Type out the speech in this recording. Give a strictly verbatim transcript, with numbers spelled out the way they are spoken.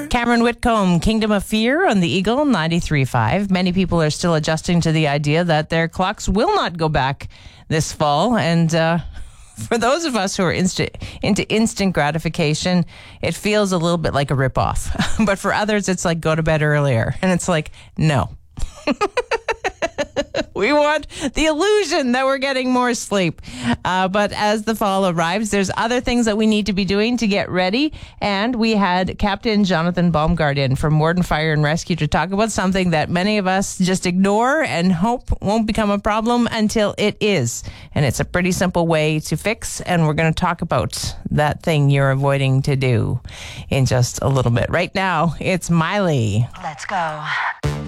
Cameron Whitcomb, Kingdom of Fear on the Eagle ninety-three point five. Many people are still adjusting to the idea that their clocks will not go back this fall. And uh, for those of us who are insta- into instant gratification, it feels a little bit like a ripoff. But for others, it's like go to bed earlier. And it's like, no. We want the illusion that we're getting more sleep. Uh, but as the fall arrives, there's other things that we need to be doing to get ready. And we had Captain Jonathan Baumgart in from Morden Fire and Rescue to talk about something that many of us just ignore and hope won't become a problem until it is. And it's a pretty simple way to fix. And we're going to talk about that thing you're avoiding to do in just a little bit. Right now, it's Miley. Let's go.